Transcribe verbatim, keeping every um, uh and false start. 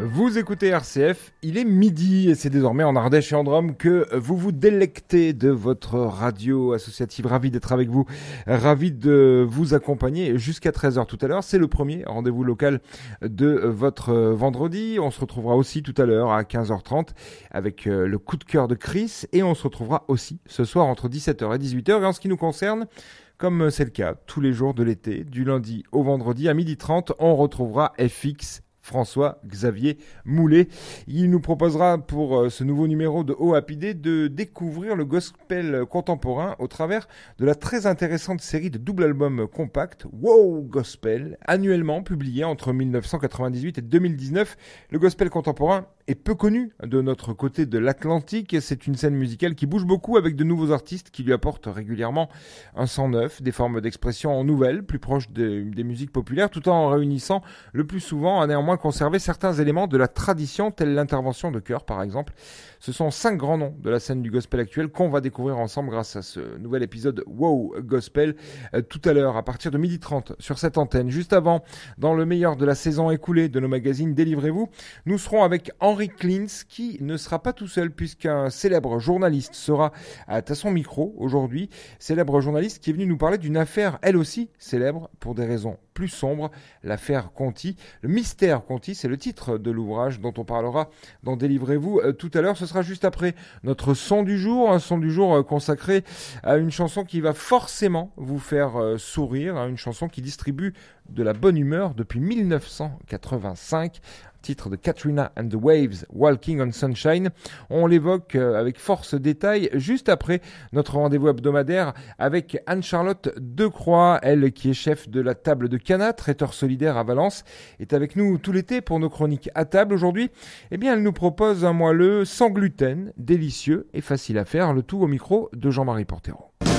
Vous écoutez R C F, il est midi et c'est désormais en Ardèche et en Drôme que vous vous délectez de votre radio associative. Ravi d'être avec vous, ravi de vous accompagner jusqu'à treize heures tout à l'heure. C'est le premier rendez-vous local de votre vendredi. On se retrouvera aussi tout à l'heure à quinze heures trente avec le coup de cœur de Chris et on se retrouvera aussi ce soir entre dix-sept heures et dix-huit heures. Et en ce qui nous concerne, comme c'est le cas tous les jours de l'été, du lundi au vendredi à midi trente, on retrouvera F X François-Xavier Moulet. Il nous proposera pour euh, ce nouveau numéro de O A P I D de découvrir le gospel contemporain au travers de la très intéressante série de double albums compacts Wow Gospel, annuellement publié entre dix-neuf cent quatre-vingt-dix-huit et deux mille dix-neuf. Le gospel contemporain est peu connu de notre côté de l'Atlantique. C'est une scène musicale qui bouge beaucoup avec de nouveaux artistes qui lui apportent régulièrement un sang neuf, des formes d'expression nouvelles, plus proches des, des musiques populaires, tout en réunissant le plus souvent à néanmoins conserver certains éléments de la tradition, telle l'intervention de chœur par exemple. Ce sont cinq grands noms de la scène du gospel actuel qu'on va découvrir ensemble grâce à ce nouvel épisode Wow Gospel euh, tout à l'heure à partir de midi trente sur cette antenne. Juste avant, dans le meilleur de la saison écoulée de nos magazines Délivrez-vous, nous serons avec Henry Klintz qui ne sera pas tout seul puisqu'un célèbre journaliste sera à son micro aujourd'hui. Célèbre journaliste qui est venu nous parler d'une affaire elle aussi célèbre pour des raisons plus sombres, l'affaire Conti. Le mystère Conti, c'est le titre de l'ouvrage dont on parlera dans Délivrez-vous euh, tout à l'heure. Ce sera juste après notre son du jour, un son du jour euh, consacré à une chanson qui va forcément vous faire euh, sourire, hein, une chanson qui distribue de la bonne humeur depuis dix-neuf cent quatre-vingt-cinq. Titre de Katrina and the Waves, Walking on Sunshine. On l'évoque avec force détail juste après notre rendez-vous hebdomadaire avec Anne-Charlotte Decroix, elle qui est chef de la table de Cana, traiteur solidaire à Valence, est avec nous tout l'été pour nos chroniques à table. Aujourd'hui, eh bien, elle nous propose un moelleux sans gluten, délicieux et facile à faire, le tout au micro de Jean-Marie Portero.